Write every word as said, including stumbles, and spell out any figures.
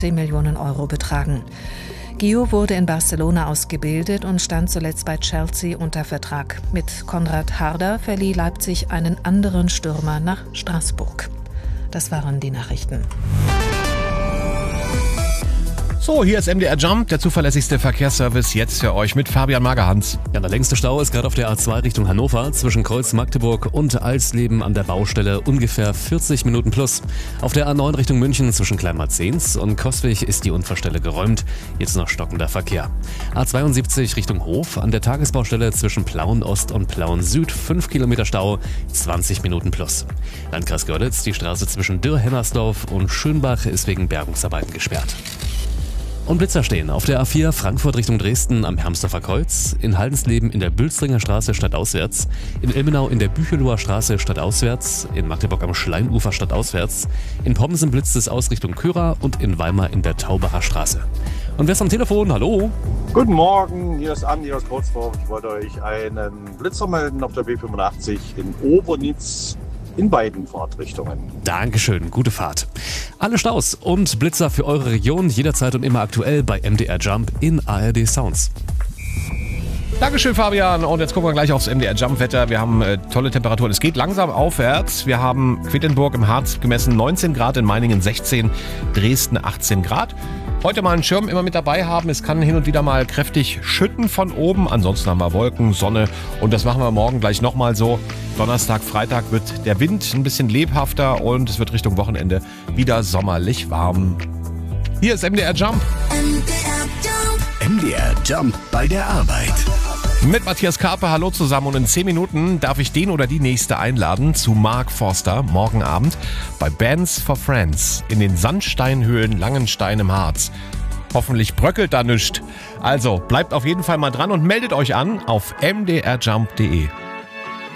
Millionen Euro betragen. Gio wurde in Barcelona ausgebildet und stand zuletzt bei Chelsea unter Vertrag. Mit Konrad Harder verlieh Leipzig einen anderen Stürmer nach Straßburg. Das waren die Nachrichten. So, hier ist M D R Jump, der zuverlässigste Verkehrsservice jetzt für euch mit Fabian Magerhans. Ja, der längste Stau ist gerade auf der A zwei Richtung Hannover zwischen Kreuz Magdeburg und Alsleben an der Baustelle, ungefähr vierzig Minuten plus. Auf der A neun Richtung München zwischen Kleinmarzens und Coswig ist die Unfallstelle geräumt, jetzt noch stockender Verkehr. A zweiundsiebzig Richtung Hof an der Tagesbaustelle zwischen Plauen Ost und Plauen Süd, fünf Kilometer Stau, zwanzig Minuten plus. Landkreis Görlitz, die Straße zwischen Dürr-Hennersdorf und Schönbach ist wegen Bergungsarbeiten gesperrt. Und Blitzer stehen auf der A vier Frankfurt Richtung Dresden am Hermsdorfer Kreuz, in Haldensleben in der Bülstringer Straße stadtauswärts, in Ilmenau in der Büchelower Straße stadtauswärts, in Magdeburg am Schleinufer stadtauswärts, in Pomsen blitzt es aus Richtung Kyra und in Weimar in der Taubacher Straße. Und wer ist am Telefon? Hallo? Guten Morgen, hier ist Andi aus Kurzdorf. Ich wollte euch einen Blitzer melden auf der B fünfundachtzig in Obernitz. In beiden Fahrtrichtungen. Dankeschön, gute Fahrt. Alle Staus und Blitzer für eure Region jederzeit und immer aktuell bei M D R Jump in A R D Sounds. Dankeschön, Fabian. Und jetzt gucken wir gleich aufs M D R Jump Wetter. Wir haben äh, tolle Temperaturen. Es geht langsam aufwärts. Wir haben Quedlinburg im Harz gemessen neunzehn Grad, in Meiningen sechzehn, Dresden achtzehn Grad. Heute mal einen Schirm immer mit dabei haben. Es kann hin und wieder mal kräftig schütten von oben. Ansonsten haben wir Wolken, Sonne und das machen wir morgen gleich nochmal so. Donnerstag, Freitag wird der Wind ein bisschen lebhafter und es wird Richtung Wochenende wieder sommerlich warm. Hier ist M D R Jump. M D R Jump. M D R Jump bei der Arbeit. Mit Matthias Karpe, hallo zusammen, und in zehn Minuten darf ich den oder die Nächste einladen zu Mark Forster morgen Abend bei Bands for Friends in den Sandsteinhöhlen Langenstein im Harz. Hoffentlich bröckelt da nichts. Also bleibt auf jeden Fall mal dran und meldet euch an auf m d r jump punkt d e.